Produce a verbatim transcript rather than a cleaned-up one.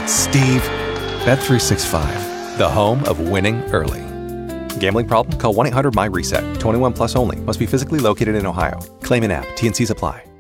on, Steve. Bet three sixty-five, the home of winning early. Gambling problem? Call one eight hundred M Y RESET. twenty-one plus only. Must be physically located in Ohio. Claim in app. T N Cs apply.